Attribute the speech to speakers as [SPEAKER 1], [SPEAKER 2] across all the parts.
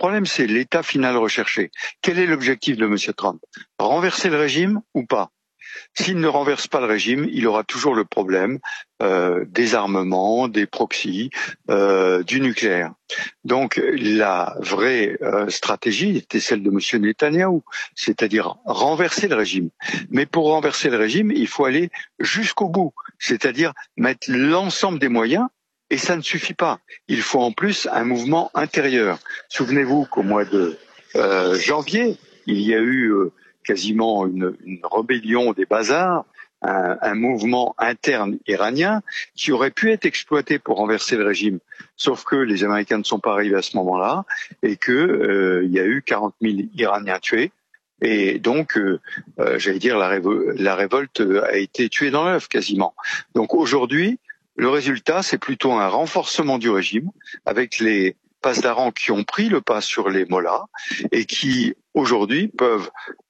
[SPEAKER 1] problème, c'est l'état final recherché. Quel est l'objectif de M. Trump? Renverser le régime ou pas? S'il ne renverse pas le régime, il aura toujours le problème des armements, des proxys, du nucléaire. Donc la vraie stratégie était celle de M. Netanyahou, c'est-à-dire renverser le régime. Mais pour renverser le régime, il faut aller jusqu'au bout, c'est-à-dire mettre l'ensemble des moyens. Et ça ne suffit pas. Il faut en plus un mouvement intérieur. Souvenez-vous qu'au mois de janvier, il y a eu quasiment une rébellion des bazars, un mouvement interne iranien qui aurait pu être exploité pour renverser le régime. Sauf que les Américains ne sont pas arrivés à ce moment-là et que il y a eu 40 000 Iraniens tués. Et donc, j'allais dire, la révolte a été tuée dans l'œuf quasiment. Donc aujourd'hui, le résultat, c'est plutôt un renforcement du régime avec les pasdaran qui ont pris le pas sur les mollahs et qui, aujourd'hui, peuvent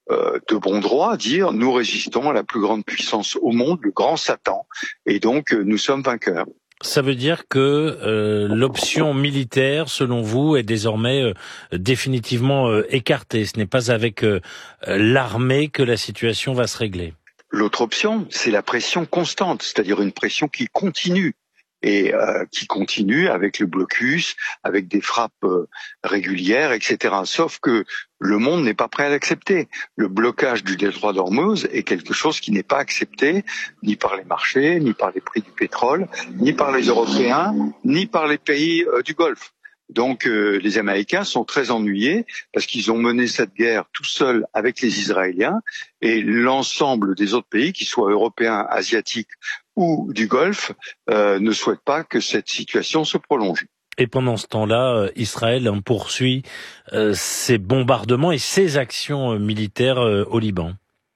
[SPEAKER 1] de bon droit dire « nous résistons à la plus grande puissance au monde, le grand Satan, et donc nous sommes vainqueurs ».
[SPEAKER 2] Ça veut dire que l'option militaire, selon vous, est désormais définitivement écartée. Ce n'est pas avec l'armée que la situation va se régler.
[SPEAKER 1] L'autre option, c'est la pression constante, c'est-à-dire une pression qui continue. Et qui continue avec le blocus, avec des frappes régulières, etc. Sauf que le monde n'est pas prêt à l'accepter. Le blocage du détroit d'Ormuz est quelque chose qui n'est pas accepté ni par les marchés, ni par les prix du pétrole, ni par les Européens, ni par les pays du Golfe. Donc les Américains sont très ennuyés parce qu'ils ont mené cette guerre tout seuls avec les Israéliens et l'ensemble des autres pays, qu'ils soient européens, asiatiques ou du Golfe, ne souhaitent pas que cette situation se prolonge.
[SPEAKER 2] Et pendant ce temps-là, Israël poursuit ses bombardements et ses actions militaires au Liban.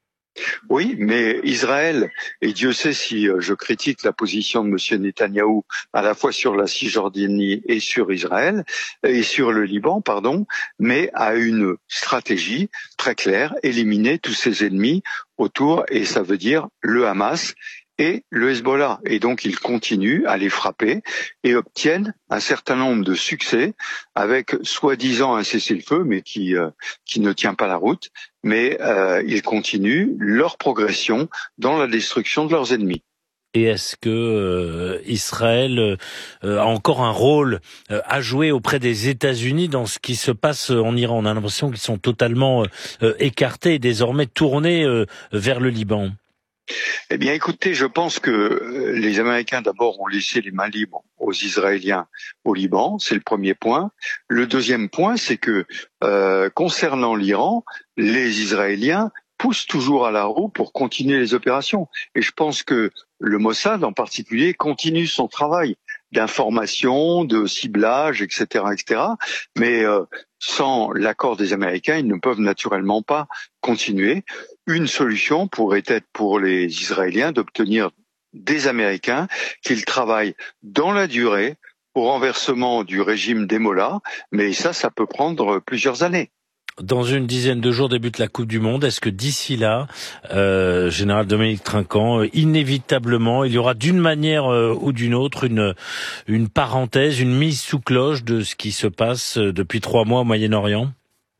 [SPEAKER 1] Oui, mais Israël, et Dieu sait si je critique la position de M. Netanyahou à la fois sur la Cisjordanie et sur Israël, et sur le Liban, pardon, mais a une stratégie très claire, éliminer tous ses ennemis autour, et ça veut dire le Hamas et le Hezbollah. Et donc, ils continuent à les frapper et obtiennent un certain nombre de succès avec soi-disant un cessez-le-feu, mais qui ne tient pas la route. Mais ils continuent leur progression dans la destruction de leurs ennemis.
[SPEAKER 2] Et est-ce que Israël a encore un rôle à jouer auprès des États-Unis dans ce qui se passe en Iran? On a l'impression qu'ils sont totalement écartés et désormais tournés vers le Liban.
[SPEAKER 1] Eh bien, écoutez, je pense que les Américains, d'abord, ont laissé les mains libres aux Israéliens au Liban. C'est le premier point. Le deuxième point, c'est que concernant l'Iran, les Israéliens poussent toujours à la roue pour continuer les opérations. Et je pense que le Mossad, en particulier, continue son travail d'information, de ciblage, etc., etc. Mais sans l'accord des Américains, ils ne peuvent naturellement pas continuer. Une solution pourrait être pour les Israéliens d'obtenir des Américains qu'ils travaillent dans la durée au renversement du régime des mollahs, mais ça peut prendre plusieurs années.
[SPEAKER 2] Dans une dizaine de jours débute la Coupe du Monde. Est-ce que d'ici là, Général Dominique Trinquant, inévitablement, il y aura d'une manière ou d'une autre une parenthèse, une mise sous cloche de ce qui se passe depuis 3 mois au Moyen-Orient?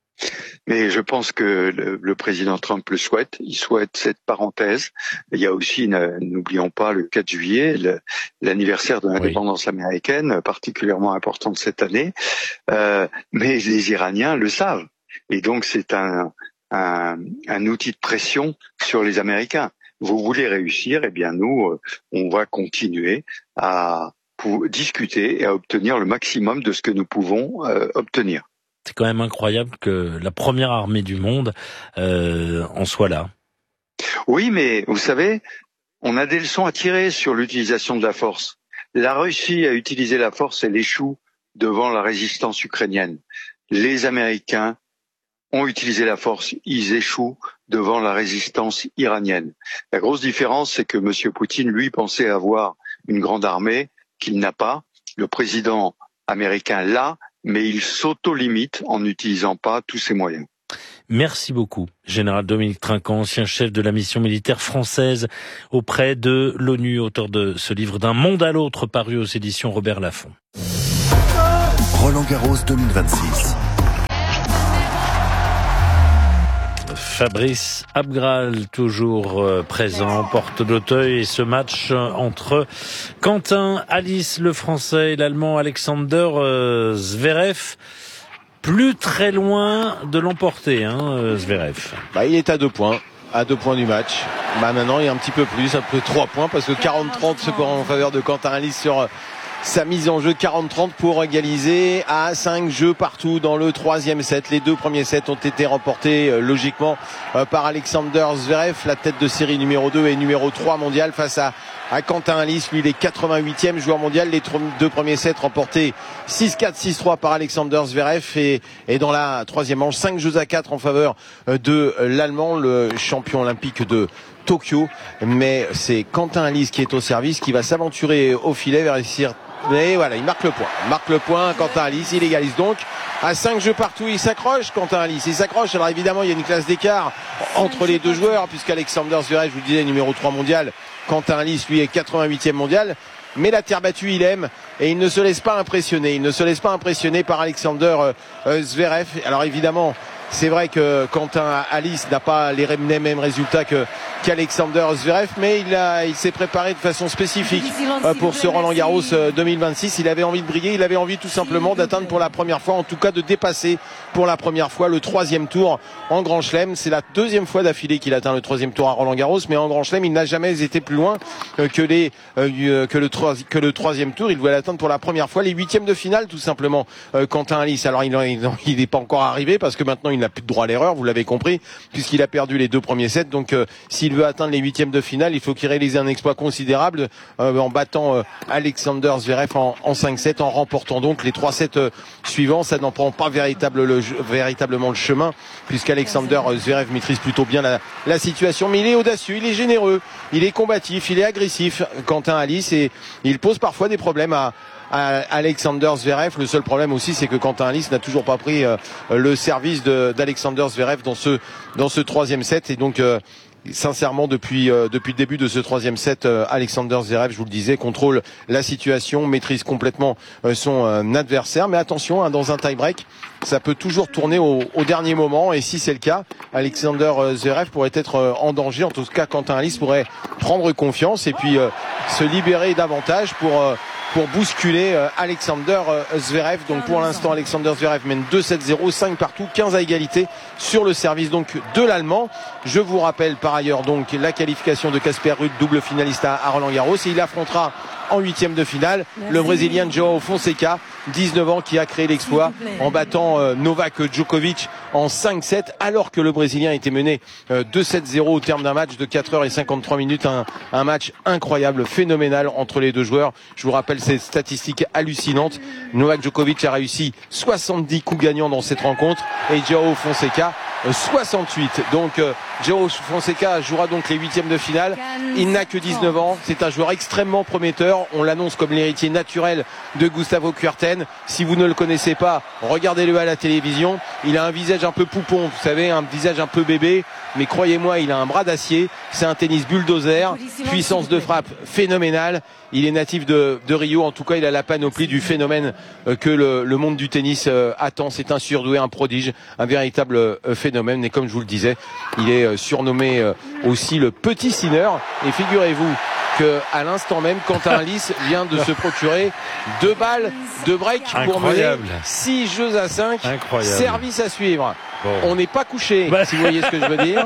[SPEAKER 1] Mais je pense que le président Trump le souhaite. Il souhaite cette parenthèse. Il y a aussi, n'oublions pas, le 4 juillet, l'anniversaire de l'indépendance américaine, particulièrement important de cette année. Mais les Iraniens le savent. Et donc, c'est un outil de pression sur les Américains. Vous voulez réussir, eh bien nous, on va continuer à discuter et à obtenir le maximum de ce que nous pouvons obtenir.
[SPEAKER 2] C'est quand même incroyable que la première armée du monde en soit là.
[SPEAKER 1] Oui, mais vous savez, on a des leçons à tirer sur l'utilisation de la force. La Russie a utilisé la force, elle échoue devant la résistance ukrainienne. Les Américains ont utilisé la force, ils échouent devant la résistance iranienne. La grosse différence, c'est que M. Poutine, lui, pensait avoir une grande armée qu'il n'a pas. Le président américain l'a, mais il s'auto-limite en n'utilisant pas tous ses moyens.
[SPEAKER 2] Merci beaucoup, Général Dominique Trinquant, ancien chef de la mission militaire française auprès de l'ONU, auteur de ce livre D'un monde à l'autre, paru aux éditions Robert Laffont.
[SPEAKER 3] Roland Garros 2026.
[SPEAKER 2] Fabrice Abgral, toujours présent, porte d'Auteuil, et ce match entre Quentin Halys, le Français, et l'Allemand Alexander Zverev. Plus très loin de l'emporter, Zverev.
[SPEAKER 3] Il est à 2 points. À 2 points du match. Maintenant, il y a un petit peu plus, un peu 3 points, parce que 40-30 se prend en faveur de Quentin Halys sur sa mise en jeu. 40-30 pour égaliser à 5 jeux partout dans le 3e set. Les 2 premiers sets ont été remportés logiquement par Alexander Zverev, la tête de série numéro 2 et numéro 3 mondial, face à Quentin Halys. Lui, il est 88e joueur mondial. Les 2 premiers sets remportés 6-4, 6-3 par Alexander Zverev, et dans la 3e manche, 5 jeux à 4 en faveur de l'Allemand, le champion olympique de Tokyo. Mais c'est Quentin Halys qui est au service, qui va s'aventurer au filet vers essayer. Mais voilà, il marque le point. Marque le point, Quentin Halys, il égalise donc à 5 jeux partout. Il s'accroche, Quentin Halys, il s'accroche. Alors évidemment, il y a une classe d'écart entre les deux joueurs, puisqu'Alexander Zverev, je vous le disais, numéro 3 mondial, Quentin Halys, lui, est 88e mondial. Mais la terre battue, il aime, et il ne se laisse pas impressionner. Il ne se laisse pas impressionner par Alexander Zverev. Alors évidemment, c'est vrai que Quentin Halys n'a pas les mêmes résultats qu'Alexander Zverev, mais il s'est préparé de façon spécifique pour ce Roland-Garros 2026. Il avait envie de briller, il avait envie tout simplement d'atteindre pour la première fois, en tout cas de dépasser pour la première fois le 3e tour en Grand Chelem. C'est la 2e fois d'affilée qu'il atteint le 3e tour à Roland-Garros, mais en Grand Chelem, il n'a jamais été plus loin que le 3e tour. Il voulait l'atteindre pour la première fois, les 8e de finale tout simplement. Quentin Halys, alors il n'est pas encore arrivé, parce que maintenant il n'a plus de droit à l'erreur, vous l'avez compris, puisqu'il a perdu les 2 premiers sets. Donc s'il veut atteindre les 8e de finale, il faut qu'il réalise un exploit considérable en battant Alexander Zverev en 5-7, en remportant donc les 3 sets suivants. Ça n'en prend pas véritablement le chemin, puisqu'Alexander Zverev maîtrise plutôt bien la situation, mais il est audacieux, il est généreux, il est combatif, il est agressif, Quentin Halys, et il pose parfois des problèmes à Alexander Zverev. Le seul problème aussi, c'est que Quentin Halys n'a toujours pas pris le service d'Alexander Zverev dans ce 3e set, et donc sincèrement, depuis le début de ce 3e set, Alexander Zverev, je vous le disais, contrôle la situation, maîtrise complètement son adversaire. Mais attention, dans un tie-break, ça peut toujours tourner au dernier moment, et si c'est le cas, Alexander Zverev pourrait être en danger. En tout cas, Quentin Halys pourrait prendre confiance et puis se libérer davantage pour bousculer Alexander Zverev. Donc pour l'instant, Alexander Zverev mène 2-7-0, 5 partout, 15 à égalité sur le service donc de l'Allemand. Je vous rappelle par ailleurs donc la qualification de Casper Ruud, double finaliste à Roland-Garros, et il affrontera en 8e de finale le Brésilien João Fonseca, 19 ans, qui a créé l'exploit en battant Novak Djokovic en 5-7, alors que le Brésilien était mené 2-7-0 au terme d'un match de 4h53. Un match incroyable, phénoménal entre les deux joueurs. Je vous rappelle ces statistiques hallucinantes. Novak Djokovic a réussi 70 coups gagnants dans cette rencontre, et João Fonseca 68. Donc João Fonseca jouera donc les 8e de finale. Il n'a que 19 ans. C'est un joueur extrêmement prometteur. On l'annonce comme l'héritier naturel de Gustavo Kuerten. Si vous ne le connaissez pas, regardez-le à la télévision. Il a un visage un peu poupon, vous savez, un visage un peu bébé. Mais croyez-moi, il a un bras d'acier. C'est un tennis bulldozer. Puissance de frappe phénoménale. Il est natif de Rio. En tout cas, il a la panoplie du phénomène que le monde du tennis attend. C'est un surdoué, un prodige, un véritable phénomène. Et comme je vous le disais, il est surnommé aussi le petit Sinner. Et figurez-vous que à l'instant même, Quentin Halys vient de se procurer 2 balles de break pour mener 6 jeux à 5. Incroyable. Service à suivre. Bon. On n'est pas couché, si vous voyez ce que je veux dire.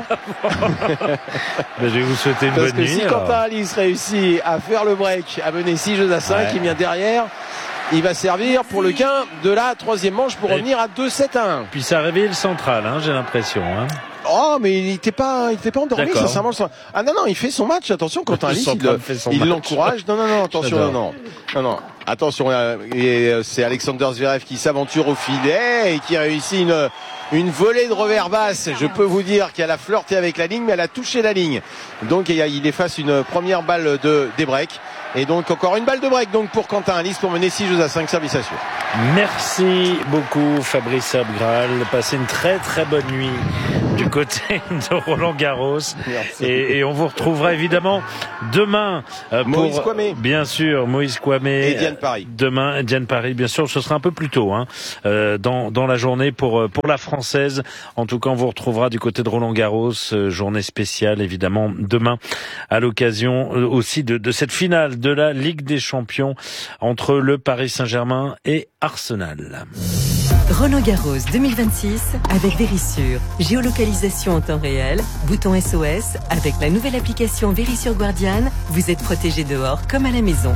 [SPEAKER 2] Je vais vous souhaiter une bonne nuit.
[SPEAKER 3] Parce que si Quentin Halys réussit à faire le break, à mener 6 jeux à 5, il vient derrière. Il va servir pour le gain de la 3e manche pour revenir à 2-7-1.
[SPEAKER 2] Puis ça réveille le central, j'ai l'impression.
[SPEAKER 3] Oh, mais il n'était pas endormi, sincèrement. Ah non, il fait son match. Attention, Quentin Halys, il l'encourage. Non, attention, non. Attention, c'est Alexander Zverev qui s'aventure au filet et qui réussit une volée de revers basse. Je peux vous dire qu'elle a flirté avec la ligne, mais elle a touché la ligne. Donc il efface une première balle des breaks. Et donc encore une balle de break donc pour Quentin Halys pour mener 6 jeux à 5, service à suivre.
[SPEAKER 2] Merci beaucoup Fabrice Abgral. Passez une très très bonne nuit du côté de Roland-Garros. Et on vous retrouvera évidemment demain
[SPEAKER 3] Moïse Kouamé.
[SPEAKER 2] Bien sûr, Moïse Kouamé.
[SPEAKER 3] Et Diane Diane Paris.
[SPEAKER 2] Demain, Diane Paris, bien sûr, ce sera un peu plus tôt dans la journée pour la Française. En tout cas, on vous retrouvera du côté de Roland-Garros, journée spéciale évidemment demain à l'occasion aussi de cette finale de la Ligue des Champions entre le Paris Saint-Germain et Arsenal.
[SPEAKER 4] Roland-Garros 2026 avec Verisure. Géolocalisation en temps réel, bouton SOS. Avec la nouvelle application Verisure Guardian, vous êtes protégé dehors comme à la maison.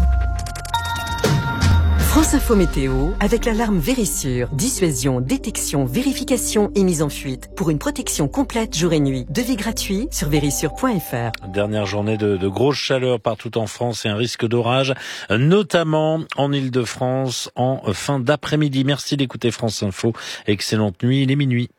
[SPEAKER 4] France Info Météo avec l'alarme Verisure. Dissuasion, détection, vérification et mise en fuite. Pour une protection complète jour et nuit. Devis gratuit sur verisure.fr.
[SPEAKER 2] Dernière journée de grosse chaleur partout en France et un risque d'orage, notamment en Île-de-France en fin d'après-midi. Merci d'écouter France Info. Excellente nuit, il est minuit.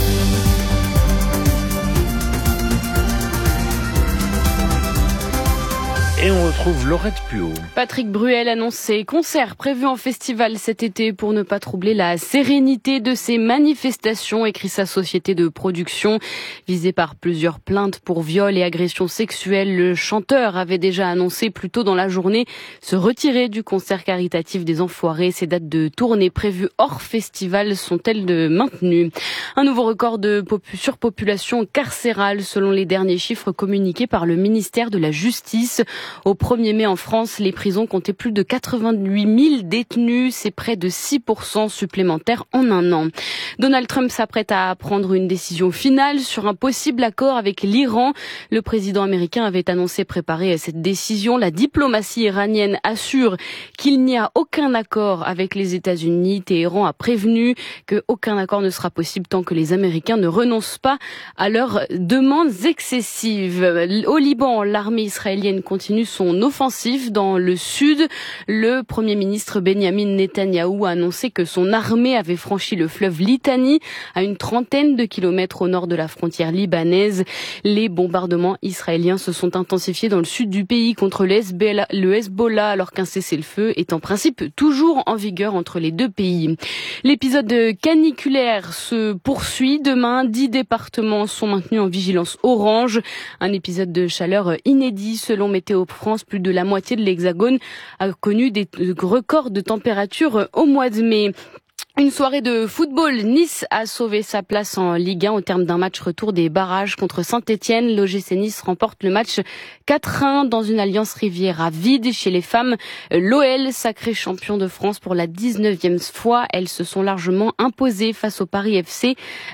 [SPEAKER 2] Et on retrouve Laurette Puot.
[SPEAKER 5] Patrick Bruel annonce ses concerts prévus en festival cet été pour ne pas troubler la sérénité de ces manifestations, écrit sa société de production. Visé par plusieurs plaintes pour viol et agressions sexuelles, le chanteur avait déjà annoncé plus tôt dans la journée se retirer du concert caritatif des Enfoirés. Ces dates de tournée prévues hors festival sont-elles maintenues? Un nouveau record de surpopulation carcérale selon les derniers chiffres communiqués par le ministère de la Justice. Au 1er mai en France, les prisons comptaient plus de 88 000 détenus. C'est près de 6% supplémentaires en un an. Donald Trump s'apprête à prendre une décision finale sur un possible accord avec l'Iran. Le président américain avait annoncé préparer cette décision. La diplomatie iranienne assure qu'il n'y a aucun accord avec les États-Unis. Téhéran a prévenu qu'aucun accord ne sera possible tant que les Américains ne renoncent pas à leurs demandes excessives. Au Liban, l'armée israélienne continue son offensive dans le sud. Le Premier ministre Benyamin Netanyahou a annoncé que son armée avait franchi le fleuve Litani à une trentaine de kilomètres au nord de la frontière libanaise. Les bombardements israéliens se sont intensifiés dans le sud du pays contre le Hezbollah alors qu'un cessez-le-feu est en principe toujours en vigueur entre les deux pays. L'épisode caniculaire se poursuit. Demain, 10 départements sont maintenus en vigilance orange. Un épisode de chaleur inédit selon Météo France. Plus de la moitié de l'Hexagone a connu des records de température au mois de mai. Une soirée de football. Nice a sauvé sa place en Ligue 1 au terme d'un match retour des barrages contre Saint-Etienne. L'OGC Nice remporte le match 4-1 dans une alliance Riviera vide. Chez les femmes, l'OL, sacré champion de France pour la 19e fois. Elles se sont largement imposées face au Paris FC.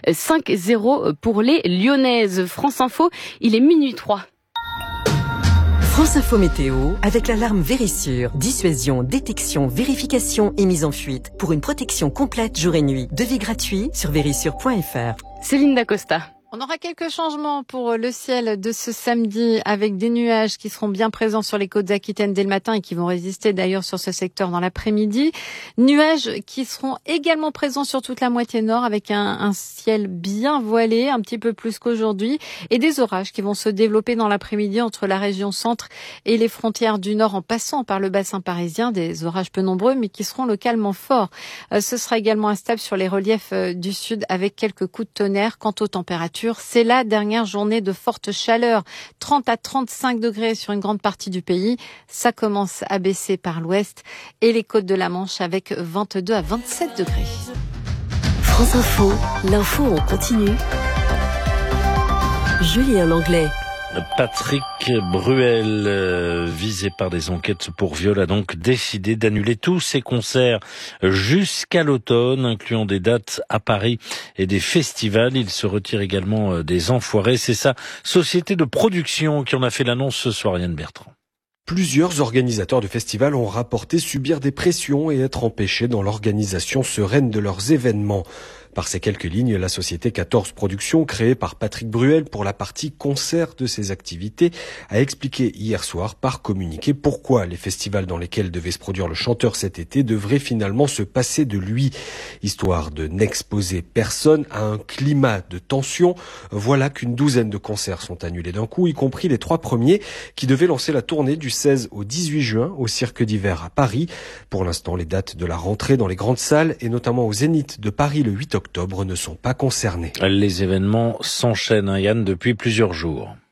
[SPEAKER 5] 5-0 pour les Lyonnaises. France Info, il est minuit 3.
[SPEAKER 4] France Info Météo avec l'alarme Verisure. Dissuasion, détection, vérification et mise en fuite. Pour une protection complète jour et nuit. Devis gratuit sur verisure.fr.
[SPEAKER 5] Céline Dacosta.
[SPEAKER 6] On aura quelques changements pour le ciel de ce samedi avec des nuages qui seront bien présents sur les côtes aquitaines dès le matin et qui vont résister d'ailleurs sur ce secteur dans l'après-midi. Nuages qui seront également présents sur toute la moitié nord avec un ciel bien voilé, un petit peu plus qu'aujourd'hui, et des orages qui vont se développer dans l'après-midi entre la région centre et les frontières du nord en passant par le bassin parisien. Des orages peu nombreux mais qui seront localement forts. Ce sera également instable sur les reliefs du sud avec quelques coups de tonnerre. Quant aux températures, c'est la dernière journée de forte chaleur, 30 à 35 degrés sur une grande partie du pays. Ça commence à baisser par l'ouest et les côtes de la Manche avec 22 à 27 degrés.
[SPEAKER 4] France Info, l'info en continu. Julien Langlais.
[SPEAKER 2] Patrick Bruel, visé par des enquêtes pour viol, a donc décidé d'annuler tous ses concerts jusqu'à l'automne, incluant des dates à Paris et des festivals. Il se retire également des Enfoirés. C'est sa société de production qui en a fait l'annonce ce soir, Yann Bertrand.
[SPEAKER 7] Plusieurs organisateurs de festivals ont rapporté subir des pressions et être empêchés dans l'organisation sereine de leurs événements. Par ces quelques lignes, la société 14 Productions, créée par Patrick Bruel pour la partie concert de ses activités, a expliqué hier soir par communiqué pourquoi les festivals dans lesquels devait se produire le chanteur cet été devraient finalement se passer de lui. Histoire de n'exposer personne à un climat de tension, voilà qu'une douzaine de concerts sont annulés d'un coup, y compris les 3 premiers qui devaient lancer la tournée du 16 au 18 juin au Cirque d'hiver à Paris. Pour l'instant, les dates de la rentrée dans les grandes salles et notamment au Zénith de Paris le 8 octobre ne sont pas concernés.
[SPEAKER 2] Les événements s'enchaînent, Yann, depuis plusieurs jours.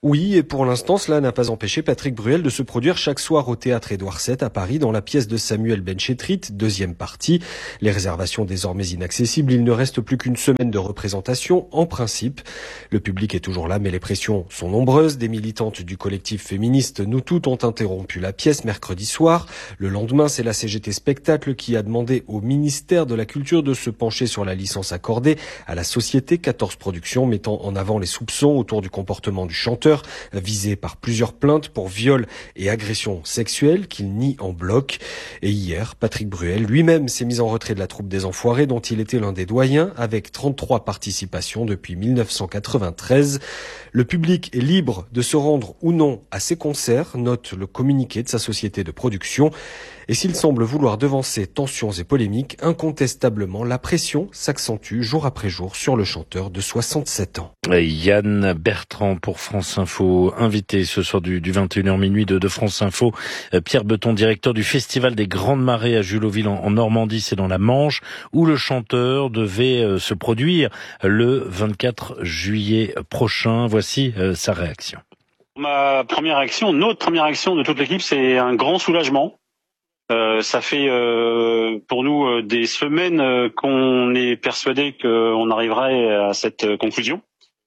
[SPEAKER 7] Oui, et pour l'instant, cela n'a pas empêché Patrick Bruel de se produire chaque soir au théâtre Édouard VII à Paris dans la pièce de Samuel Benchetrit, deuxième partie. Les réservations désormais inaccessibles, il ne reste plus qu'une semaine de représentation en principe. Le public est toujours là, mais les pressions sont nombreuses. Des militantes du collectif féministe Nous Toutes ont interrompu la pièce mercredi soir. Le lendemain, c'est la CGT Spectacle qui a demandé au ministère de la Culture de se pencher sur la licence accordée à la société 14 Productions, mettant en avant les soupçons autour du comportement du chanteur, visé par plusieurs plaintes pour viol et agression sexuelle qu'il nie en bloc. Et hier, Patrick Bruel lui-même s'est mis en retrait de la troupe des Enfoirés dont il était l'un des doyens avec 33 participations depuis 1993. Le public est libre de se rendre ou non à ses concerts, note le communiqué de sa société de production. Et s'il semble vouloir devancer tensions et polémiques, incontestablement, la pression s'accentue jour après jour sur le chanteur de 67 ans.
[SPEAKER 2] Yann Bertrand pour France Info, invité ce soir du 21h minuit de France Info. Pierre Beton, directeur du Festival des Grandes Marées à Jullouville en Normandie, c'est dans la Manche, où le chanteur devait se produire le 24 juillet prochain. Voici sa réaction.
[SPEAKER 8] Notre première réaction de toute l'équipe, c'est un grand soulagement. Ça fait pour nous des semaines qu'on est persuadé qu'on arriverait à cette conclusion.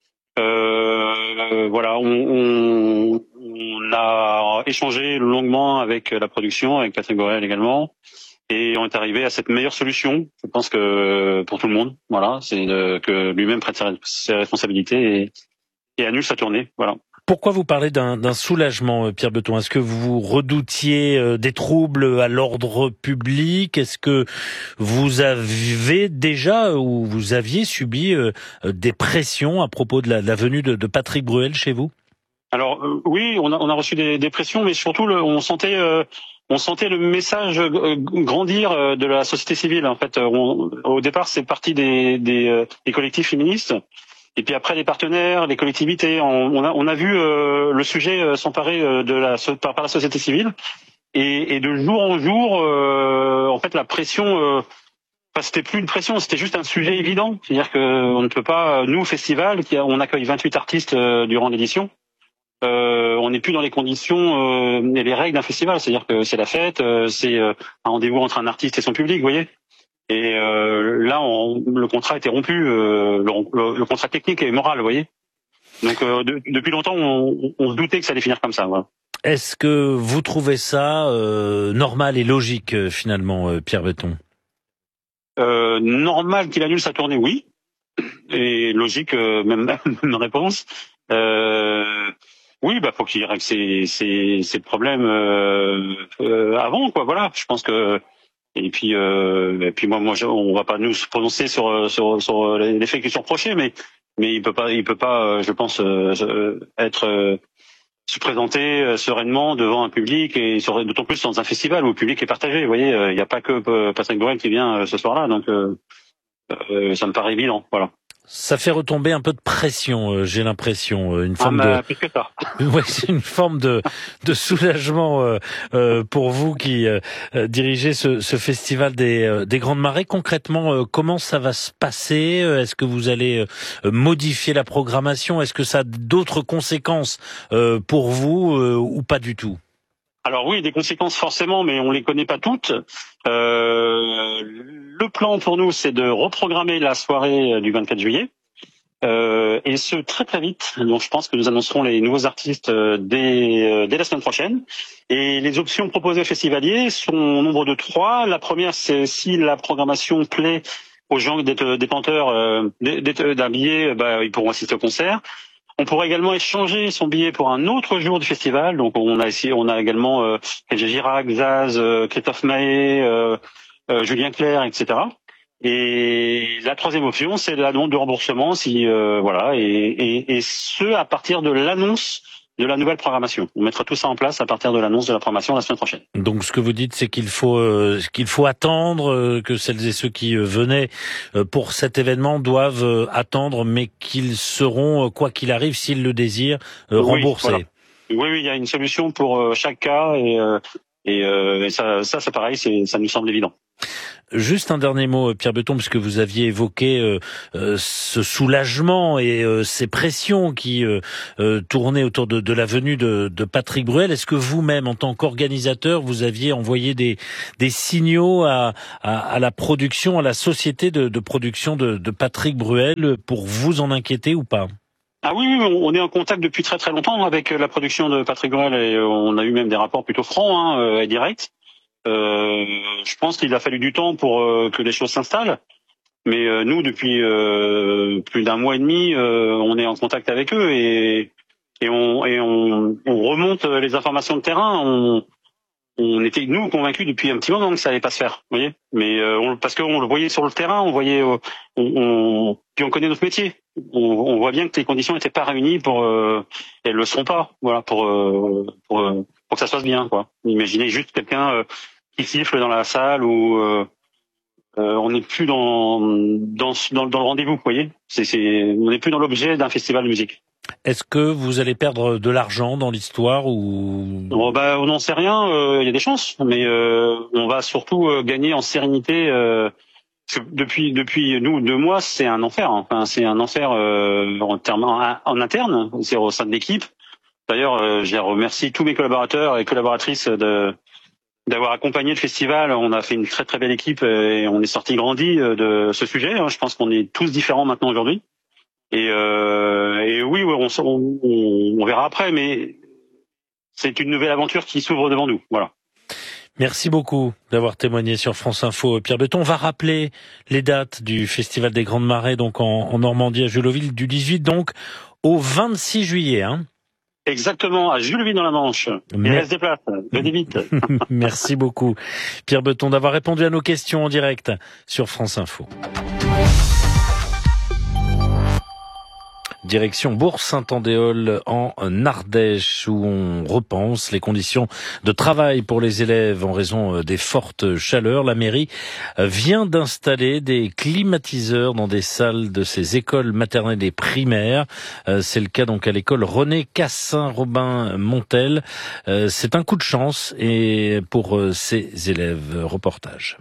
[SPEAKER 8] Voilà, on a échangé longuement avec la production, avec Patrick Bruel également, et on est arrivé à cette meilleure solution. Je pense que pour tout le monde, voilà, c'est que lui-même prenne ses responsabilités et annule sa tournée. Voilà.
[SPEAKER 2] Pourquoi vous parlez d'un soulagement, Pierre Beton? Est-ce que vous redoutiez des troubles à l'ordre public? Est-ce que vous avez déjà ou vous aviez subi des pressions à propos de la venue de Patrick Bruel chez vous?
[SPEAKER 8] Alors oui, on a reçu des pressions, mais surtout on sentait le message grandir de la société civile. En fait, au départ, c'est parti des collectifs féministes. Et puis après, les partenaires, les collectivités, on a vu le sujet s'emparer par la société civile, et de jour en jour, en fait, la pression, c'était plus une pression, c'était juste un sujet évident. C'est-à-dire que on ne peut pas, nous, au festival, on accueille 28 artistes durant l'édition, on n'est plus dans les conditions et les règles d'un festival. C'est-à-dire que c'est la fête, c'est un rendez-vous entre un artiste et son public, vous voyez. Et là, le contrat a été rompu, le contrat technique et moral, vous voyez. Donc depuis longtemps, on se doutait que ça allait finir comme ça. Voilà.
[SPEAKER 2] Est-ce que vous trouvez ça normal et logique finalement, Pierre Beton?
[SPEAKER 8] Normal qu'il annule sa tournée, oui. Et logique, même une réponse. Oui, faut qu'il règle ses problèmes avant, quoi. Voilà, je pense que. Et puis moi, on va pas nous se prononcer sur les faits qui sont reprochés, mais il peut pas, je pense, être se présenter sereinement devant un public, et d'autant plus dans un festival où le public est partagé. Vous voyez, il n'y a pas que Patrick Bruel qui vient ce soir-là, donc ça me paraît évident. Voilà.
[SPEAKER 2] Ça fait retomber un peu de pression, j'ai l'impression, une forme
[SPEAKER 8] plus que ça.
[SPEAKER 2] Ouais, c'est une forme de soulagement pour vous qui dirigez ce festival des Grandes Marées. Concrètement, comment ça va se passer? Est-ce que vous allez modifier la programmation? Est-ce que ça a d'autres conséquences pour vous ou pas du tout?
[SPEAKER 8] Alors oui, des conséquences forcément, mais on les connaît pas toutes. Le plan pour nous, c'est de reprogrammer la soirée du 24 juillet, et ce très très vite. Donc je pense que nous annoncerons les nouveaux artistes dès la semaine prochaine. Et les options proposées aux festivaliers sont au nombre de 3. La première, c'est si la programmation plaît aux gens détenteurs d'un billet, ils pourront assister au concert. On pourrait également échanger son billet pour un autre jour du festival. Donc on a également Kenji Girac, Zaz, Christophe Maé, Julien Clerc, etc. Et la troisième option, c'est la demande de remboursement, et ce à partir de l'annonce de la nouvelle programmation. On mettra tout ça en place à partir de l'annonce de la programmation la semaine prochaine.
[SPEAKER 2] Donc ce que vous dites, c'est qu'il faut attendre, que celles et ceux qui venaient pour cet événement doivent attendre, mais qu'ils seront, quoi qu'il arrive, s'ils le désirent, remboursés.
[SPEAKER 8] Voilà. Oui, il y a une solution pour chaque cas, et ça pareil, ça nous semble évident.
[SPEAKER 2] Juste un dernier mot, Pierre Beton, puisque vous aviez évoqué ce soulagement et ces pressions qui tournaient autour de la venue de Patrick Bruel. Est-ce que vous-même, en tant qu'organisateur, vous aviez envoyé des signaux à la production, à la société de production de Patrick Bruel pour vous en inquiéter ou pas ?
[SPEAKER 8] Ah oui, on est en contact depuis très très longtemps avec la production de Patrick Bruel et on a eu même des rapports plutôt francs et directs. Je pense qu'il a fallu du temps pour que les choses s'installent. Mais nous, depuis plus d'un mois et demi, on est en contact avec eux et on remonte les informations de terrain. On était nous convaincus depuis un petit moment que ça allait pas se faire, vous voyez. Mais parce qu'on le voyait sur le terrain, on voyait, puis on connaît notre métier. On voit bien que les conditions n'étaient pas réunies pour, elles le seront pas, voilà, pour que ça se passe bien, quoi. Imaginez juste quelqu'un qui siffle dans la salle ou on n'est plus dans le rendez-vous, vous voyez. On n'est plus dans l'objet d'un festival de musique.
[SPEAKER 2] Est-ce que vous allez perdre de l'argent dans l'histoire ou
[SPEAKER 8] on n'en sait rien. Il y a des chances, mais on va surtout gagner en sérénité. Parce que depuis nous 2 mois, c'est un enfer. Enfin, c'est un enfer en interne, c'est au sein de l'équipe. D'ailleurs, je remercie tous mes collaborateurs et collaboratrices d'avoir accompagné le festival. On a fait une très très belle équipe et on est sorti grandi de ce sujet. Je pense qu'on est tous différents maintenant aujourd'hui. Et oui, on verra après, mais c'est une nouvelle aventure qui s'ouvre devant nous. Voilà.
[SPEAKER 2] Merci beaucoup d'avoir témoigné sur France Info, Pierre Beton. On va rappeler les dates du Festival des Grandes Marées, donc en Normandie, à Julloville, du 18 donc au 26 juillet.
[SPEAKER 8] Exactement, à Julloville dans la Manche. Il reste des places, venez vite.
[SPEAKER 2] Merci beaucoup, Pierre Beton, d'avoir répondu à nos questions en direct sur France Info. Direction Bourg-Saint-Andéol en Ardèche, où on repense les conditions de travail pour les élèves en raison des fortes chaleurs. La mairie vient d'installer des climatiseurs dans des salles de ces écoles maternelles et primaires. C'est le cas donc à l'école René Cassin-Robin-Montel. C'est un coup de chance et pour ces élèves. Reportage.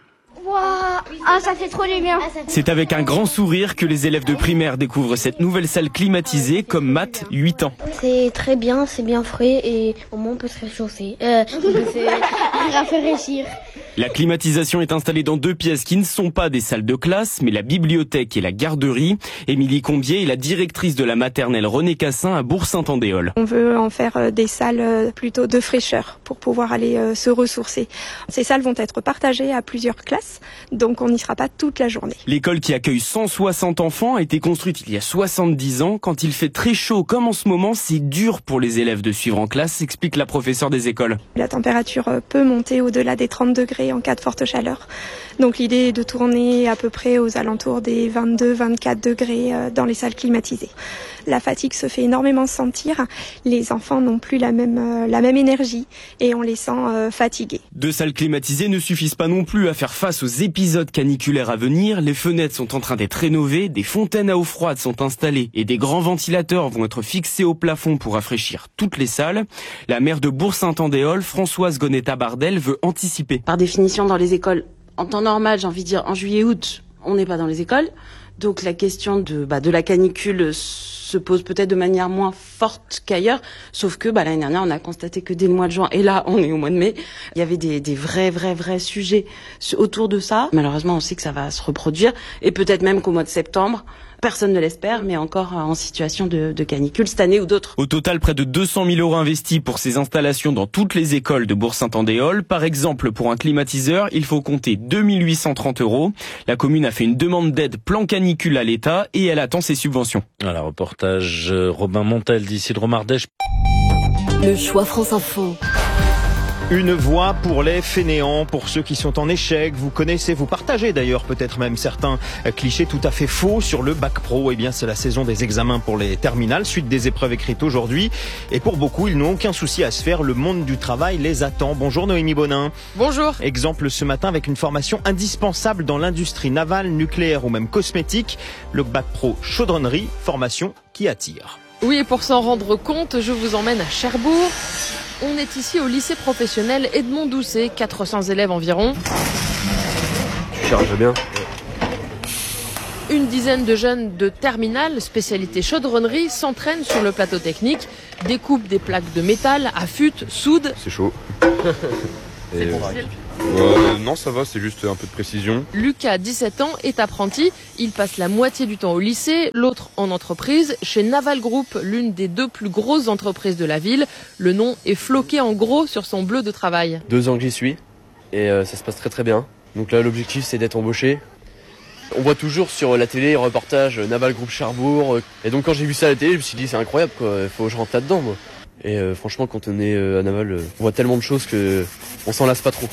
[SPEAKER 9] Ah, ça fait trop du bien. C'est avec un grand sourire que les élèves de primaire découvrent cette nouvelle salle climatisée comme Matt, 8 ans.
[SPEAKER 10] C'est très bien, c'est bien frais et au moins on peut se réchauffer. On peut se rafraîchir.
[SPEAKER 9] La climatisation est installée dans 2 pièces qui ne sont pas des salles de classe, mais la bibliothèque et la garderie. Émilie Combier est la directrice de la maternelle René Cassin à Bourg-Saint-Andéol.
[SPEAKER 11] On veut en faire des salles plutôt de fraîcheur pour pouvoir aller se ressourcer. Ces salles vont être partagées à plusieurs classes, donc on n'y sera pas toute la journée.
[SPEAKER 9] L'école qui accueille 160 enfants a été construite il y a 70 ans. Quand il fait très chaud comme en ce moment, c'est dur pour les élèves de suivre en classe, explique la professeure des écoles.
[SPEAKER 11] La température peut monter au-delà des 30 degrés en cas de forte chaleur. Donc l'idée est de tourner à peu près aux alentours des 22-24 degrés dans les salles climatisées. La fatigue se fait énormément sentir. Les enfants n'ont plus la même énergie et on les sent fatigués.
[SPEAKER 9] 2 salles climatisées ne suffisent pas non plus à faire face aux épisodes caniculaires à venir. Les fenêtres sont en train d'être rénovées, des fontaines à eau froide sont installées et des grands ventilateurs vont être fixés au plafond pour rafraîchir toutes les salles. La maire de Bourg-Saint-Andéol, Françoise Gonetta-Bardel, veut anticiper.
[SPEAKER 12] Par définition, dans les écoles, en temps normal, j'ai envie de dire en juillet-août, on n'est pas dans les écoles. Donc la question de la canicule se pose peut-être de manière moins forte qu'ailleurs, sauf que l'année dernière on a constaté que dès le mois de juin, et là on est au mois de mai, il y avait des vrais sujets autour de ça. Malheureusement on sait que ça va se reproduire, et peut-être même qu'au mois de septembre, personne ne l'espère, mais encore en situation de canicule cette année ou d'autres.
[SPEAKER 9] Au total, près de 200 000 € investis pour ces installations dans toutes les écoles de Bourg-Saint-Andéol. Par exemple, pour un climatiseur, il faut compter 2 830 €. La commune a fait une demande d'aide plan canicule à l'État et elle attend ses subventions.
[SPEAKER 2] Voilà, reportage Robin Montel d'ici de Romardèche.
[SPEAKER 4] Le choix France Info.
[SPEAKER 13] Une voix pour les fainéants, pour ceux qui sont en échec. Vous connaissez, vous partagez d'ailleurs peut-être même certains clichés tout à fait faux sur le bac pro. Eh bien, c'est la saison des examens pour les terminales, suite des épreuves écrites aujourd'hui. Et pour beaucoup, ils n'ont aucun souci à se faire. Le monde du travail les attend. Bonjour Noémie Bonin.
[SPEAKER 14] Bonjour.
[SPEAKER 13] Exemple ce matin avec une formation indispensable dans l'industrie navale, nucléaire ou même cosmétique. Le bac pro chaudronnerie, formation qui attire.
[SPEAKER 14] Oui, et pour s'en rendre compte, je vous emmène à Cherbourg. On est ici au lycée professionnel Edmond Doucet, 400 élèves environ.
[SPEAKER 15] Je suis charge bien.
[SPEAKER 14] Une dizaine de jeunes de terminale, spécialité chaudronnerie, s'entraînent sur le plateau technique, découpent des plaques de métal, affûtent, soudent.
[SPEAKER 15] C'est chaud.
[SPEAKER 14] C'est difficile.
[SPEAKER 15] Non, ça va, c'est juste un peu de précision.
[SPEAKER 14] Lucas, 17 ans, est apprenti. Il passe la moitié du temps au lycée, l'autre en entreprise, chez Naval Group, l'une des 2 plus grosses entreprises de la ville. Le nom est floqué en gros sur son bleu de travail.
[SPEAKER 16] 2 ans que j'y suis et ça se passe très très bien. Donc là, l'objectif, c'est d'être embauché. On voit toujours sur la télé, reportage Naval Group Cherbourg. Et donc quand j'ai vu ça à la télé, je me suis dit c'est incroyable quoi, il faut que je rentre là-dedans moi. Et franchement quand on est à Naval, on voit tellement de choses que on s'en lasse pas trop.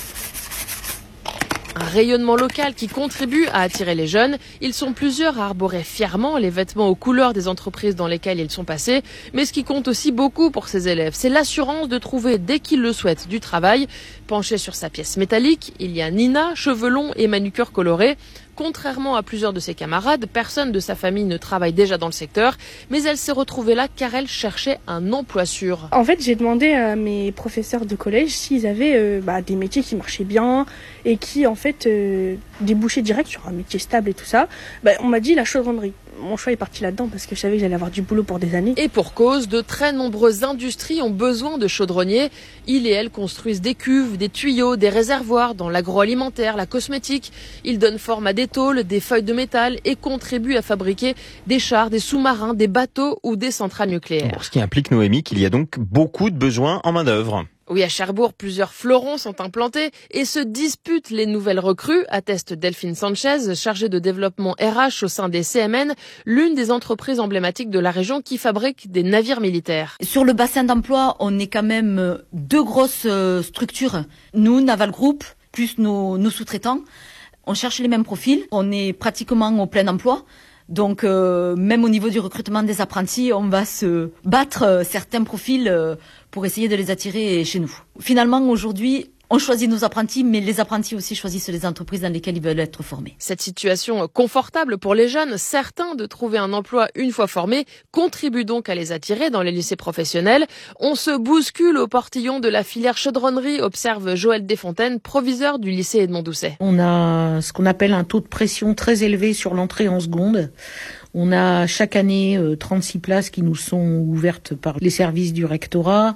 [SPEAKER 14] Un rayonnement local qui contribue à attirer les jeunes. Ils sont plusieurs à arborer fièrement les vêtements aux couleurs des entreprises dans lesquelles ils sont passés. Mais ce qui compte aussi beaucoup pour ces élèves, c'est l'assurance de trouver, dès qu'ils le souhaitent, du travail. Penchée sur sa pièce métallique, il y a Nina, cheveux longs et manucure colorée. Contrairement à plusieurs de ses camarades, personne de sa famille ne travaille déjà dans le secteur, mais elle s'est retrouvée là car elle cherchait un emploi sûr.
[SPEAKER 17] En fait, j'ai demandé à mes professeurs de collège s'ils avaient des métiers qui marchaient bien et qui, en fait, débouchaient direct sur un métier stable et tout ça. On m'a dit la chaudronnerie. Mon choix est parti là-dedans parce que je savais que j'allais avoir du boulot pour des années.
[SPEAKER 14] Et pour cause, de très nombreuses industries ont besoin de chaudronniers. Ils et elles construisent des cuves, des tuyaux, des réservoirs dans l'agroalimentaire, la cosmétique. Ils donnent forme à des tôles, des feuilles de métal et contribuent à fabriquer des chars, des sous-marins, des bateaux ou des centrales nucléaires.
[SPEAKER 13] Bon, ce qui implique, Noémie, qu'il y a donc beaucoup de besoins en main-d'œuvre.
[SPEAKER 14] Oui, à Cherbourg, plusieurs fleurons sont implantés et se disputent les nouvelles recrues, atteste Delphine Sanchez, chargée de développement RH au sein des CMN, l'une des entreprises emblématiques de la région qui fabrique des navires militaires.
[SPEAKER 18] Sur le bassin d'emploi, on est quand même 2 grosses structures. Nous, Naval Group, plus nos sous-traitants. On cherche les mêmes profils. On est pratiquement au plein emploi. Donc, même au niveau du recrutement des apprentis, on va se battre certains profils pour essayer de les attirer chez nous. Finalement, aujourd'hui, on choisit nos apprentis, mais les apprentis aussi choisissent les entreprises dans lesquelles ils veulent être formés.
[SPEAKER 14] Cette situation confortable pour les jeunes, certains de trouver un emploi une fois formés, contribue donc à les attirer dans les lycées professionnels. On se bouscule au portillon de la filière chaudronnerie, observe Joël Desfontaines, proviseur du lycée Edmond Doucet.
[SPEAKER 19] On a ce qu'on appelle un taux de pression très élevé sur l'entrée en seconde. On a chaque année 36 places qui nous sont ouvertes par les services du rectorat.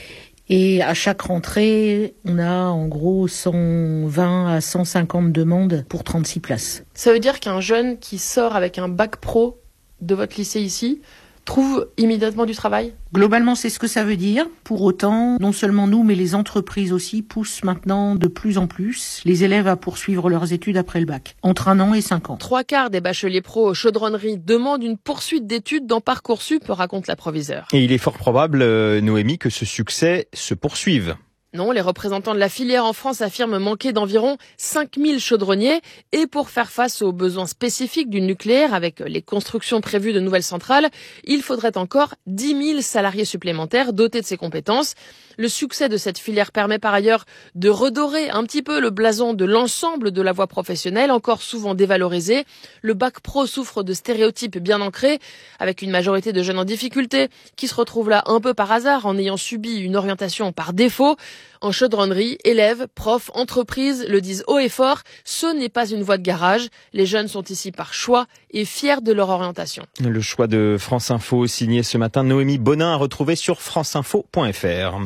[SPEAKER 19] Et à chaque rentrée, on a en gros 120 à 150 demandes pour 36 places.
[SPEAKER 14] Ça veut dire qu'un jeune qui sort avec un bac pro de votre lycée ici trouve immédiatement du travail ?
[SPEAKER 19] Globalement, c'est ce que ça veut dire. Pour autant, non seulement nous, mais les entreprises aussi poussent maintenant de plus en plus les élèves à poursuivre leurs études après le bac, entre 1 an et 5 ans.
[SPEAKER 14] 3/4 des bacheliers pro chaudronnerie demandent une poursuite d'études dans Parcoursup, raconte la proviseure.
[SPEAKER 13] Et il est fort probable, Noémie, que ce succès se poursuive.
[SPEAKER 14] Non, les représentants de la filière en France affirment manquer d'environ 5000 chaudronniers. Et pour faire face aux besoins spécifiques du nucléaire, avec les constructions prévues de nouvelles centrales, il faudrait encore 10 000 salariés supplémentaires dotés de ces compétences. Le succès de cette filière permet par ailleurs de redorer un petit peu le blason de l'ensemble de la voie professionnelle, encore souvent dévalorisée. Le bac pro souffre de stéréotypes bien ancrés, avec une majorité de jeunes en difficulté qui se retrouvent là un peu par hasard en ayant subi une orientation par défaut. En chaudronnerie, élèves, profs, entreprises le disent haut et fort, ce n'est pas une voie de garage. Les jeunes sont ici par choix et fiers de leur orientation.
[SPEAKER 13] Le choix de France Info, signé ce matin Noémie Bonin, à retrouver sur franceinfo.fr.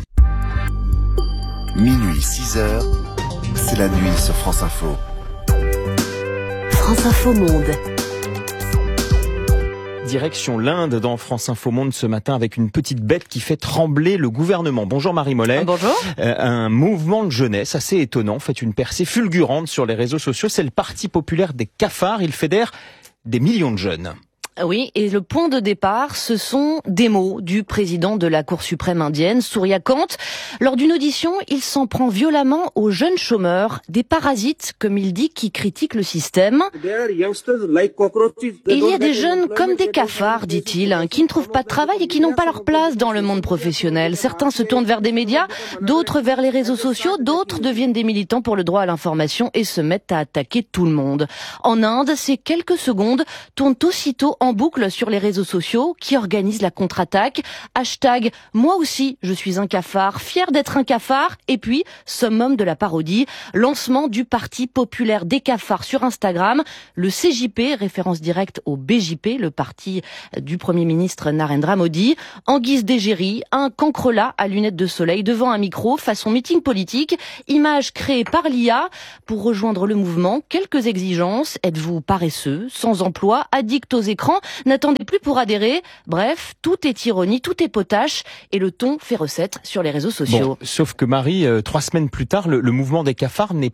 [SPEAKER 20] Minuit 6h, c'est la nuit sur France Info.
[SPEAKER 4] France Info Monde.
[SPEAKER 13] Direction l'Inde dans France Info Monde ce matin avec une petite bête qui fait trembler le gouvernement. Bonjour Marie Mollet.
[SPEAKER 21] Bonjour.
[SPEAKER 13] Un mouvement de jeunesse assez étonnant fait une percée fulgurante sur les réseaux sociaux. C'est le Parti populaire des cafards. Il fédère des millions de jeunes.
[SPEAKER 21] Oui, et le point de départ, ce sont des mots du président de la Cour suprême indienne, Surya Kant. Lors d'une audition, il s'en prend violemment aux jeunes chômeurs, des parasites, comme il dit, qui critiquent le système. Il y a des jeunes comme des cafards, dit-il, qui ne trouvent pas de travail et qui n'ont pas leur place dans le monde professionnel. Certains se tournent vers des médias, d'autres vers les réseaux sociaux, d'autres deviennent des militants pour le droit à l'information et se mettent à attaquer tout le monde. En Inde, ces quelques secondes tournent aussitôt en en boucle sur les réseaux sociaux qui organisent la contre-attaque. Hashtag moi aussi je suis un cafard, fier d'être un cafard. Et puis summum de la parodie, lancement du Parti populaire des cafards sur Instagram. Le CJP, référence directe au BJP, le parti du Premier ministre Narendra Modi. En guise d'égérie, un cancrelat à lunettes de soleil devant un micro façon meeting politique. Image créée par l'IA. Pour rejoindre le mouvement, quelques exigences. Êtes-vous paresseux, sans emploi, addict aux écrans, n'attendez plus pour adhérer. Bref, tout est ironie, tout est potache et le ton fait recette sur les réseaux sociaux.
[SPEAKER 13] Bon, sauf que Marie, 3 semaines plus tard, le mouvement des cafards n'est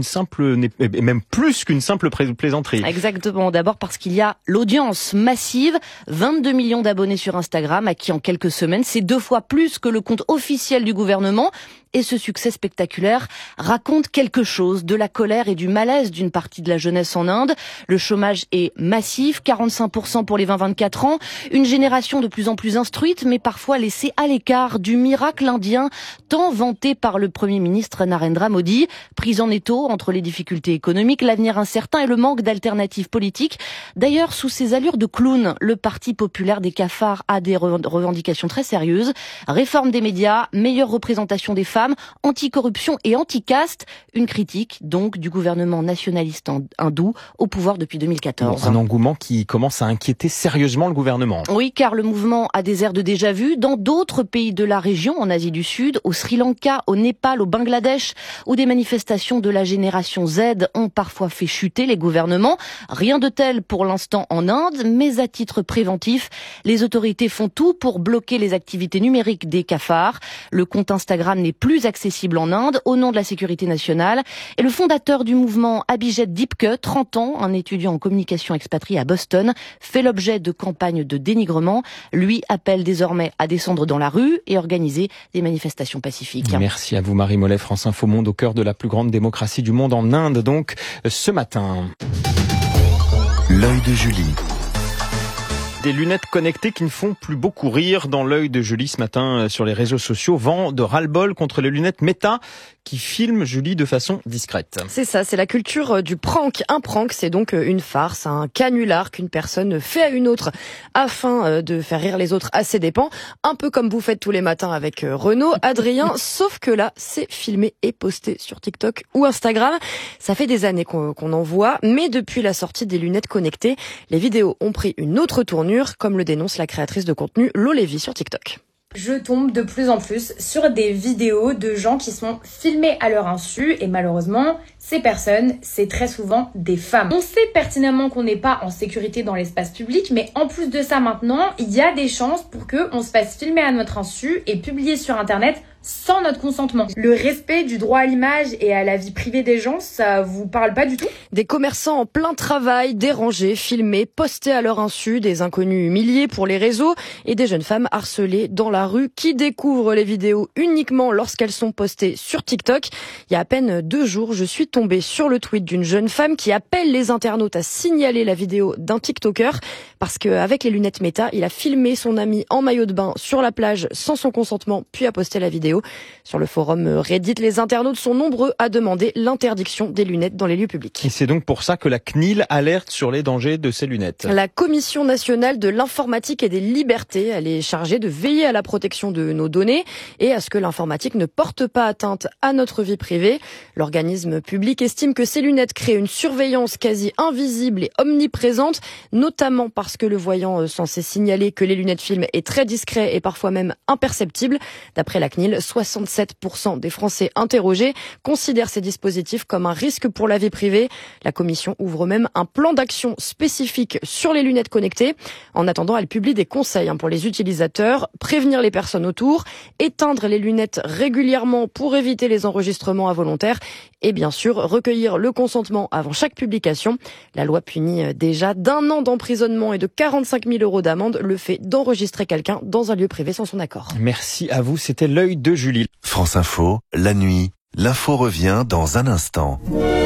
[SPEAKER 13] même plus qu'une simple plaisanterie.
[SPEAKER 21] Exactement. D'abord parce qu'il y a l'audience massive, 22 millions d'abonnés sur Instagram, à qui en quelques semaines, c'est 2 fois plus que le compte officiel du gouvernement. Et ce succès spectaculaire raconte quelque chose de la colère et du malaise d'une partie de la jeunesse en Inde. Le chômage est massif, 45% pour les 20-24 ans. Une génération de plus en plus instruite, mais parfois laissée à l'écart du miracle indien tant vanté par le Premier ministre Narendra Modi. Prise en étau entre les difficultés économiques, l'avenir incertain et le manque d'alternatives politiques. D'ailleurs, sous ses allures de clown, le Parti populaire des cafards a des revendications très sérieuses. Réforme des médias, meilleure représentation des femmes, anticorruption et anti-caste. Une critique donc du gouvernement nationaliste hindou au pouvoir depuis 2014.
[SPEAKER 13] Un engouement qui commence à inquiéter sérieusement le gouvernement.
[SPEAKER 21] Oui, car le mouvement a des airs de déjà-vu dans d'autres pays de la région, en Asie du Sud, au Sri Lanka, au Népal, au Bangladesh, où des manifestations de la génération Z ont parfois fait chuter les gouvernements. Rien de tel pour l'instant en Inde, mais à titre préventif, les autorités font tout pour bloquer les activités numériques des cafards. Le compte Instagram n'est plus accessible en Inde au nom de la sécurité nationale. Et le fondateur du mouvement, Abhijit Dipke, 30 ans, un étudiant en communication expatrié à Boston, fait l'objet de campagnes de dénigrement. Lui appelle désormais à descendre dans la rue et organiser des manifestations pacifiques.
[SPEAKER 13] Merci à vous Marie Mollet, France Info Monde, au cœur de la plus grande démocratie du monde en Inde, donc ce matin.
[SPEAKER 20] L'œil de Julie.
[SPEAKER 13] Des lunettes connectées qui ne font plus beaucoup rire dans l'œil de Julie ce matin sur les réseaux sociaux. Vent de ras-le-bol contre les lunettes Meta qui filment Julie de façon discrète.
[SPEAKER 1] C'est ça, c'est la culture du prank. Un prank, c'est donc une farce, un canular qu'une personne fait à une autre afin de faire rire les autres à ses dépens. Un peu comme vous faites tous les matins avec Renaud, Adrien, sauf que là, c'est filmé et posté sur TikTok ou Instagram. Ça fait des années qu'on en voit, mais depuis la sortie des lunettes connectées, les vidéos ont pris une autre tournure, comme le dénonce la créatrice de contenu Lo Lévy sur TikTok.
[SPEAKER 22] Je tombe de plus en plus sur des vidéos de gens qui sont filmés à leur insu et malheureusement, ces personnes, c'est très souvent des femmes. On sait pertinemment qu'on n'est pas en sécurité dans l'espace public, mais en plus de ça maintenant, il y a des chances pour qu'on se fasse filmer à notre insu et publier sur Internet sans notre consentement. Le respect du droit à l'image et à la vie privée des gens, ça vous parle pas du tout?
[SPEAKER 1] Des commerçants en plein travail, dérangés, filmés, postés à leur insu, des inconnus humiliés pour les réseaux et des jeunes femmes harcelées dans la rue qui découvrent les vidéos uniquement lorsqu'elles sont postées sur TikTok. Il y a à peine 2 jours, je suis tombée sur le tweet d'une jeune femme qui appelle les internautes à signaler la vidéo d'un TikToker parce qu'avec les lunettes Meta, il a filmé son ami en maillot de bain sur la plage sans son consentement puis a posté la vidéo. Sur le forum Reddit, les internautes sont nombreux à demander l'interdiction des lunettes dans les lieux publics.
[SPEAKER 13] Et c'est donc pour ça que la CNIL alerte sur les dangers de ces lunettes.
[SPEAKER 1] La Commission nationale de l'informatique et des libertés, elle est chargée de veiller à la protection de nos données et à ce que l'informatique ne porte pas atteinte à notre vie privée. L'organisme public estime que ces lunettes créent une surveillance quasi invisible et omniprésente, notamment parce que le voyant censé signaler que les lunettes filment est très discret et parfois même imperceptible. D'après la CNIL, 67% des Français interrogés considèrent ces dispositifs comme un risque pour la vie privée. La commission ouvre même un plan d'action spécifique sur les lunettes connectées. En attendant, elle publie des conseils pour les utilisateurs, prévenir les personnes autour, éteindre les lunettes régulièrement pour éviter les enregistrements involontaires et bien sûr recueillir le consentement avant chaque publication. La loi punit déjà d'1 an d'emprisonnement et de 45 000 € d'amende le fait d'enregistrer quelqu'un dans un lieu privé sans son accord.
[SPEAKER 13] Merci à vous, c'était l'œil de Julie.
[SPEAKER 20] France Info, la nuit, l'info revient dans un instant.